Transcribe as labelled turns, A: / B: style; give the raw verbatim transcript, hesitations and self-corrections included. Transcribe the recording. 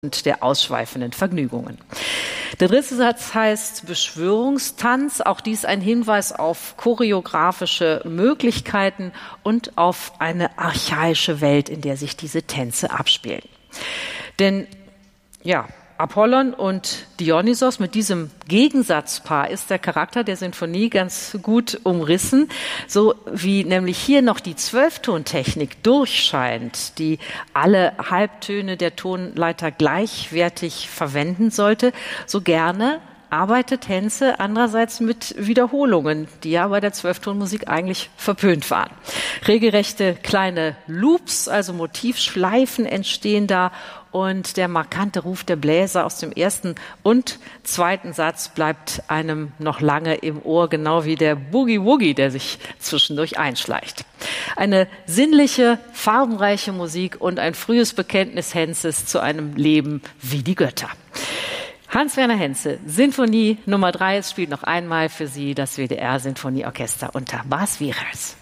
A: und der ausschweifenden Vergnügungen. Der dritte Satz heißt Beschwörungstanz. Auch dies ein Hinweis auf choreografische Möglichkeiten und auf eine archaische Welt, in der sich diese Tänze abspielen. Denn, ja, Apollon und Dionysos, mit diesem Gegensatzpaar ist der Charakter der Sinfonie ganz gut umrissen, so wie nämlich hier noch die Zwölftontechnik durchscheint, die alle Halbtöne der Tonleiter gleichwertig verwenden sollte, so gerne arbeitet Henze andererseits mit Wiederholungen, die ja bei der Zwölftonmusik eigentlich verpönt waren. Regelrechte kleine Loops, also Motivschleifen entstehen da und der markante Ruf der Bläser aus dem ersten und zweiten Satz bleibt einem noch lange im Ohr, genau wie der Boogie-Woogie, der sich zwischendurch einschleicht. Eine sinnliche, farbenreiche Musik und ein frühes Bekenntnis Henzes zu einem Leben wie die Götter. Hans-Werner Henze, Sinfonie Nummer drei, es spielt noch einmal für Sie das W D R Sinfonieorchester unter Bas Viras.